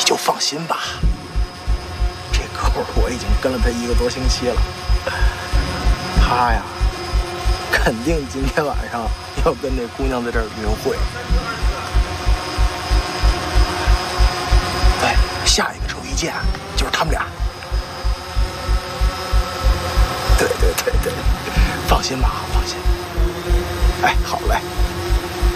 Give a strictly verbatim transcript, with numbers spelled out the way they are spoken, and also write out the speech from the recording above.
就放心吧，这哥们儿我已经跟了他一个多星期了，他呀，肯定今天晚上要跟那姑娘在这儿约会。对，下一个周一见，就是他们俩。对对对对，放心吧，放心。哎，好嘞。